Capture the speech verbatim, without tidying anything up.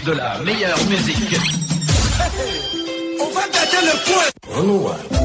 de la meilleure musique. On va gâter le point.